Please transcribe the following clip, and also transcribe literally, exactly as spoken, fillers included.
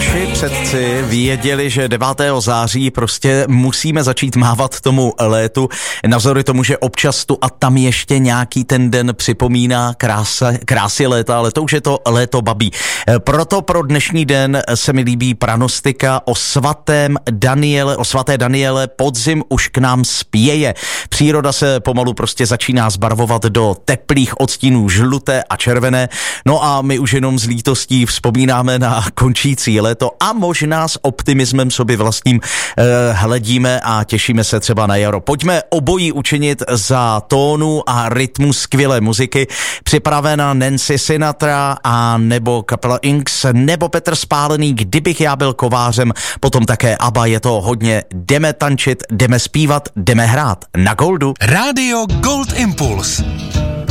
naši předci věděli, že devátého září prostě musíme začít mávat tomu létu. Navzdory tomu, že občas tu a tam ještě nějaký ten den připomíná krása, krásy léta, ale to už je to léto babí. Proto pro dnešní den se mi líbí pranostika o svatém Daniele, o svaté Daniele. Podzim už k nám spěje. Příroda se pomalu prostě začíná zbarvovat do teplých odstínů žluté a červené. No a my už jenom s lítostí vzpomínáme na končící léto a možná s optimismem sobě vlastním eh, hledíme a těšíme se třeba na jaro. Pojďme obojí učinit za tónu a rytmu skvělé muziky. Připravena Nancy Sinatra a nebo kapela Inks nebo Petr Spálený, Kdybych já byl kovářem, potom také ABBA. Je to hodně, jdeme tančit, jdeme zpívat, jdeme hrát na Goldu. Rádio Gold Impuls.